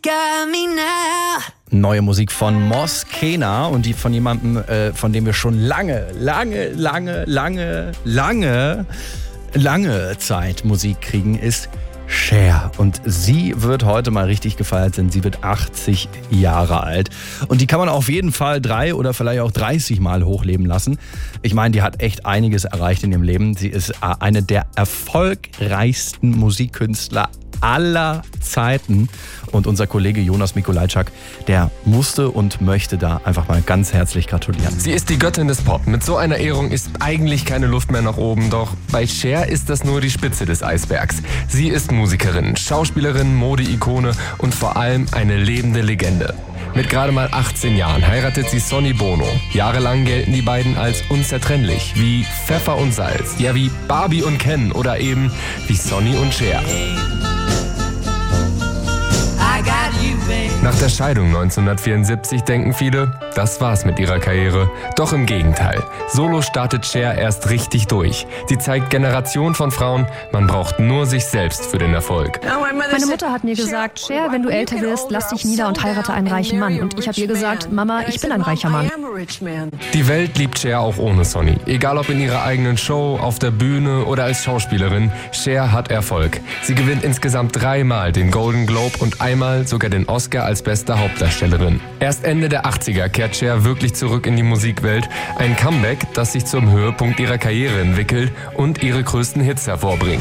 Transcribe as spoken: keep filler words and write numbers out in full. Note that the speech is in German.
got me now. Neue Musik von Mos Kena und die von jemandem, äh, von dem wir schon lange, lange, lange, lange, lange, lange Zeit Musik kriegen, ist Cher. Und sie wird heute mal richtig gefeiert, denn sie wird achtzig Jahre alt. Und die kann man auf jeden Fall drei oder vielleicht auch dreißig Mal hochleben lassen. Ich meine, die hat echt einiges erreicht in ihrem Leben. Sie ist eine der erfolgreichsten Musikkünstler aller Zeiten. Und unser Kollege Jonas Mikolajczak, der musste und möchte da einfach mal ganz herzlich gratulieren. Sie ist die Göttin des Pop. Mit so einer Ehrung ist eigentlich keine Luft mehr nach oben. Doch bei Cher ist das nur die Spitze des Eisbergs. Sie ist Musikerin, Schauspielerin, Modeikone und vor allem eine lebende Legende. Mit gerade mal achtzehn Jahren heiratet sie Sonny Bono. Jahrelang gelten die beiden als unzertrennlich, wie Pfeffer und Salz. Ja, wie Barbie und Ken oder eben wie Sonny und Cher. Nach der Scheidung neunzehnhundertvierundsiebzig denken viele, das war's mit ihrer Karriere. Doch im Gegenteil. Solo startet Cher erst richtig durch. Sie zeigt Generation von Frauen, man braucht nur sich selbst für den Erfolg. Meine Mutter hat mir gesagt, Cher, wenn du älter wirst, lass dich nieder und heirate einen reichen Mann. Und ich habe ihr gesagt, Mama, ich bin ein reicher Mann. Die Welt liebt Cher auch ohne Sonny. Egal ob in ihrer eigenen Show, auf der Bühne oder als Schauspielerin, Cher hat Erfolg. Sie gewinnt insgesamt dreimal den Golden Globe und einmal sogar den Oscar als beste Hauptdarstellerin. Erst Ende der achtziger kehrt Cher wirklich zurück in die Musikwelt. Ein Comeback, das sich zum Höhepunkt ihrer Karriere entwickelt und ihre größten Hits hervorbringt.